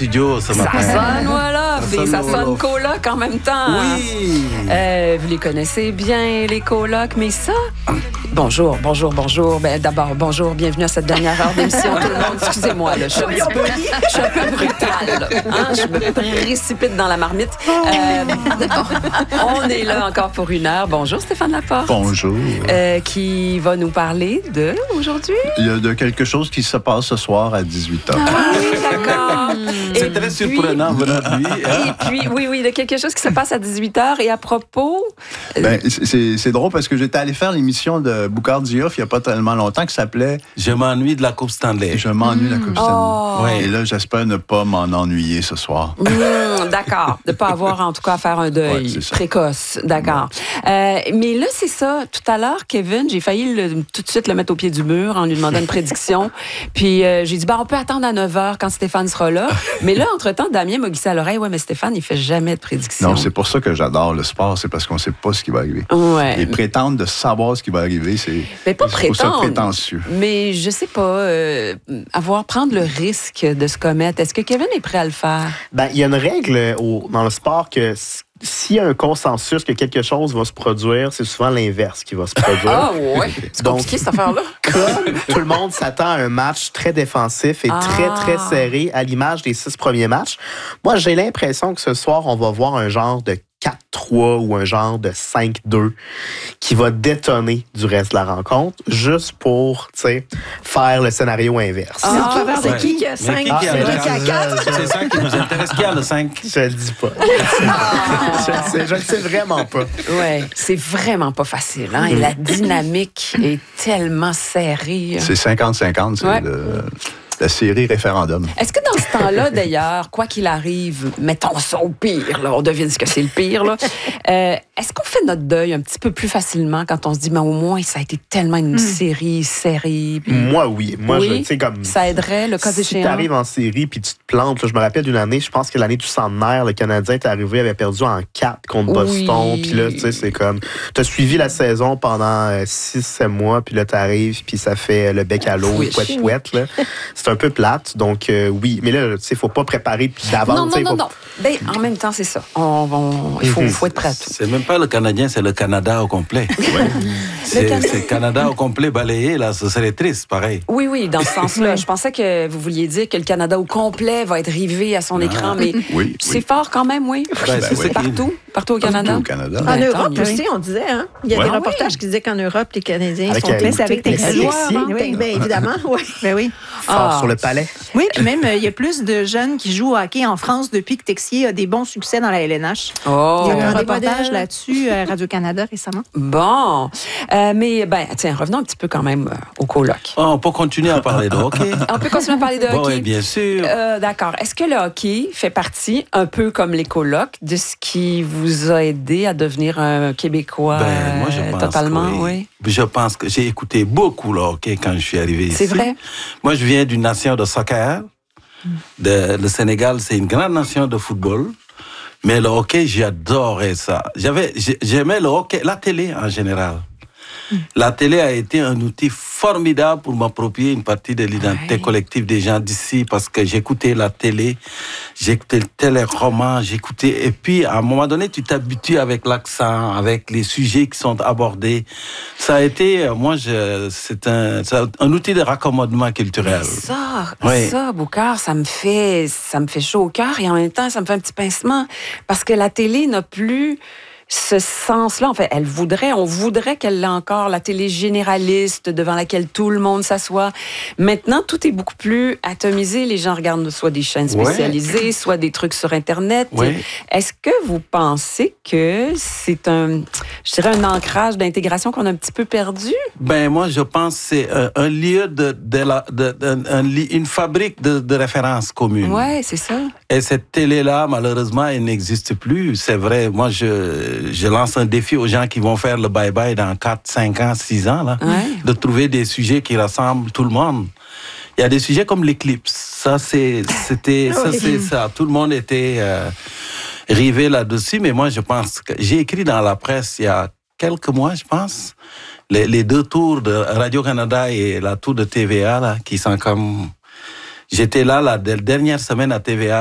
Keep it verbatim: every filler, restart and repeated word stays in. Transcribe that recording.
studio ce Ça matin. sonne, voilà. Ça Puis sonne ça au- sonne coloc en même temps. Oui. Euh, vous les connaissez bien, les colocs, mais ça... Bonjour, bonjour, bonjour. Ben, d'abord, bonjour, bienvenue à cette dernière heure d'émission, tout le monde. Excusez-moi, là, je suis un petit peu, je suis un peu brutale. Là, hein? Je me précipite dans la marmite. Euh, on est là encore pour une heure. Bonjour, Stéphane Laporte. Bonjour. Euh, qui va nous parler de, aujourd'hui? Il y a de quelque chose qui se passe ce soir à dix-huit heures. Ah oui, d'accord. C'est Et très puis- surprenant venant de lui. hein. Et puis, oui, oui, de quelque chose qui se passe à dix-huit heures. Et à propos... euh, Ben, c'est, c'est drôle parce que j'étais allé faire l'émission de Boucard Diouf il n'y a pas tellement longtemps qui s'appelait Je m'ennuie de la Coupe Stanley. Je m'ennuie de la Coupe Stanley. Oh. Ouais. Et là, j'espère ne pas m'en ennuyer ce soir. Mmh, d'accord. De ne pas avoir, en tout cas, à faire un deuil Ouais, c'est ça. précoce. D'accord. Euh, mais là, c'est ça. Tout à l'heure, Kevin, j'ai failli le- tout de suite le mettre au pied du mur en lui demandant une prédiction. Puis euh, j'ai dit, bah, on peut attendre à neuf heures quand Stéphane sera là. Mais là, entre-temps, Damien m'a glissé à l'oreille, ouais, mais Stéphane, il fait jamais de prédiction. Non, c'est pour ça que j'adore le sport, c'est parce qu'on ne sait pas ce qui va arriver. Ouais. Et prétendre de savoir ce qui va arriver, c'est, Mais pas je trouve ça prétendre. prétentieux. Mais je sais pas, euh, avoir, prendre le risque de se commettre. Est-ce que Kevin est prêt à le faire? Ben, il y a une règle au- dans le sport que s- s'il y a un consensus que quelque chose va se produire, c'est souvent l'inverse qui va se produire. Ah ouais, c'est Donc- compliqué cette affaire-là. Comme tout le monde s'attend à un match très défensif et Ah. très, très serré à l'image des six premiers matchs, moi, j'ai l'impression que ce soir, on va voir un genre de quatre trois ou un genre de cinq deux qui va détonner du reste de la rencontre juste pour, tu sais, faire le scénario inverse. Ah. C'est en faveur de Ouais. qui qui a Mais cinq? qui- qui a C'est le lui qui a quatre? C'est ça qui nous intéresse. Qui a le cinq? Je le dis pas. Je le sais, je le sais vraiment pas. Ouais, c'est vraiment pas facile. Hein? Et la dynamique est tellement serrée. C'est cinquante cinquante, c'est Ouais. le- la série référendum. Est-ce que dans ce temps-là, d'ailleurs, quoi qu'il arrive, mettons ça au pire, là, on devine ce que c'est le pire, là, euh, est-ce qu'on fait notre deuil un petit peu plus facilement quand on se dit, mais au moins, ça a été tellement une série serrée. puis Moi, oui. Moi, Oui, je, tu sais, comme. ça aiderait, le cas Si échéant. tu arrives en série puis tu te plantes, là, je me rappelle d'une année, je pense que l'année du centenaire, le Canadien est arrivé, avait perdu en quatre contre Boston. Oui. Puis là, tu sais, c'est comme. Tu as suivi la saison pendant six sept mois, puis là, tu arrives, puis ça fait le bec à l'eau, Oui. pouette pouette. Là. C'est un peu plate, donc euh, oui. Mais là, tu sais, il faut pas préparer puis d'avance. Non, tu non, sais, non, faut- non. Ben, en même temps, c'est ça. On, on- il faut, Mhm. faut être prêt. C'est même pas le Canadien, c'est le Canada au complet. C'est Le Canada- c'est Canada au complet balayé, là, ce serait triste, pareil. Oui, oui, dans ce sens-là. Je pensais que vous vouliez dire que le Canada au complet va être rivé à son écran, mais Oui, c'est oui. fort quand même, oui. Ben, Ben c'est oui. ça qui- Partout, partout au Canada. Au Canada. En Ben, tant Europe mieux. aussi, on disait, hein? Il y a Ouais. des Ah reportages qui disaient qu'en Europe, les Canadiens Avec, sont euh, très c'est avec très Texier. joueurs. hein? Oui. Bien évidemment, oui. Ben oui. fort Ah. sur le palais. Oui, puis même, euh, il y a plus de jeunes qui jouent au hockey en France depuis que Texier a des bons succès dans la L N H. Oh. Il y a eu un des reportage modèles. là-dessus à Radio-Canada récemment. Bon. Euh, mais, ben, tiens, revenons un petit peu quand même euh, au coloc. Oh, on peut continuer à parler de hockey. On peut continuer à parler de Bon, hockey. oui, bien sûr. Euh, D'accord. Est-ce que le hockey fait partie, un peu comme les colocs, de ce qui vous a aidé à devenir un Québécois Ben, moi, je euh, pense totalement? que Oui. oui. Je pense que j'ai écouté beaucoup le hockey quand je suis arrivé ici. C'est vrai? Moi, je viens d'une nation de soccer. De- le Sénégal, c'est une grande nation de football. Mais le hockey, j'adorais ça. J'avais, j'ai- j'aimais le hockey, la télé en général. La télé a été un outil formidable pour m'approprier une partie de l'identité Ouais. collective des gens d'ici parce que j'écoutais la télé, j'écoutais le téléroman, j'écoutais... Et puis, à un moment donné, tu t'habitues avec l'accent, avec les sujets qui sont abordés. Ça a été, euh, moi, je, c'est un, c'est un outil de raccommodement culturel. Ça, Oui. ça, Boucard, ça me fait, ça me fait chaud au cœur et en même temps, ça me fait un petit pincement parce que la télé n'a plus ce sens-là. En fait, elle voudrait, on voudrait qu'elle ait encore la télé généraliste devant laquelle tout le monde s'assoit. Maintenant, tout est beaucoup plus atomisé. Les gens regardent soit des chaînes Ouais. spécialisées, soit des trucs sur Internet. Ouais. Est-ce que vous pensez que c'est un, je dirais, un ancrage d'intégration qu'on a un petit peu perdu? Ben moi, je pense que c'est un, un lieu de, de, la, de, de- un li- une fabrique de, de références communes. Ouais, c'est ça. Et cette télé-là, malheureusement, elle n'existe plus. C'est vrai. Moi, je, je lance un défi aux gens qui vont faire le bye-bye dans quatre, cinq ans, six ans, là, Ouais. de trouver des sujets qui rassemblent tout le monde. Il y a des sujets comme l'éclipse. Ça, c'est, c'était, ça, c'est ça. Tout le monde était euh, rivé là-dessus. Mais moi, je pense que j'ai écrit dans la presse il y a quelques mois, je pense, les, les deux tours de Radio-Canada et la tour de T V A, là, qui sont comme... J'étais là la dernière semaine à T V A.